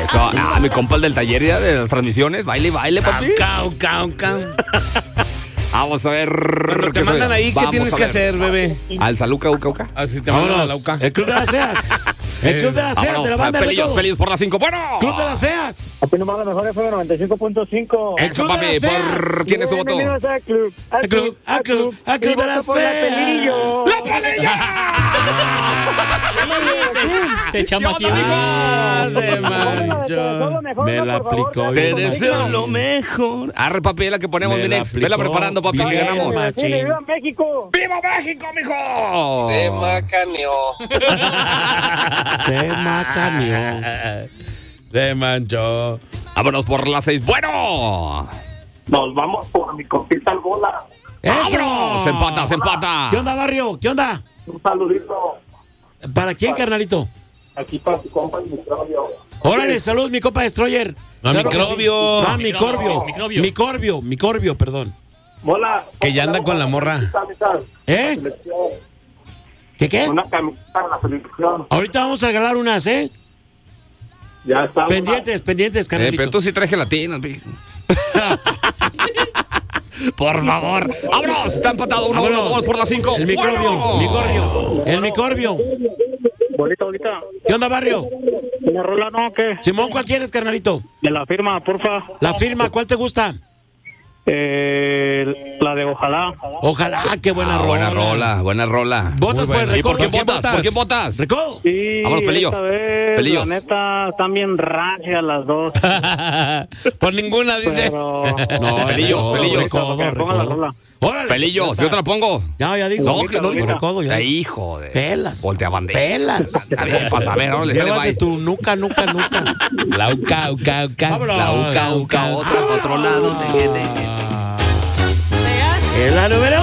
Eso, mi compa el del taller ya de las transmisiones. Baile, papi. Vamos a ver. Cuando te mandan ahí, ¿qué tienes que hacer, bebé? Al Saluca, uca. Si te mandan a la UCA. El Club de las Feas. El Club de las Feas de la banda Pelillos por las 5. Bueno. Club de las Feas. Opino más, la mejor FM 95.5. Eso, papi. Tienes tu voto. Bienvenidos al club. Al club de las Feas. ¡La Pelillo! Te chamaqueó. De mancho. Me la aplicó. Te deseo lo mejor. Arre, papi, es la que ponemos, mi next. Vela preparando, papi, si ganamos. ¡Viva México! ¡Viva México, mijo! Se macaneó. Se macaneó. De mancho. Vámonos por las 6. ¡Bueno! Nos vamos por mi compita al bola. ¡Vámonos! Se empata. ¿Qué onda, barrio? ¿Qué onda? Un saludito. ¿Para quién, carnalito? Aquí para tu compa y mi novio. Órale, salud, mi copa Destroyer. A Claro que Microbio. sí. Ah, Microbio, perdón. Bola. Que ya anda con la morra. ¿Eh? ¿Qué? Una camiseta en la selección. Ahorita vamos a regalar unas, ¿eh? Ya está. Pendientes, carnalito. Pero tú sí traes gelatinas, pi. Por favor. ¡Vámonos! Está empatado 1-1. Vamos por las 5. El Microbio. Bonita. ¿Qué onda, barrio? ¿Una rola no o qué? Simón, ¿cuál quieres, carnalito? De la firma, porfa. La firma, ¿cuál te gusta? La de Ojalá. Ojalá, qué buena rola. Buena rola. ¿Votas por el ¿Y por Recodo? quién votas? ¿Por quién votas? ¿Recodo? Sí, Vámonos, Pelillo. esta vez, Pelillo. la neta, están bien rancias las dos. Por ninguna, dice. Pero... No, Pelillos. Recodo. Pongan la rola. Órale. Pelillo, si yo te la pongo. Ya digo. No, que no, Recodo, ya. Ay, hijo de. Pelas. Voltea bandera. Pelas. A ver, pasa, a ver, ahora le sale Llévate bye. tu nuca. La uca. Vámonos. La uca, otro lado. En la número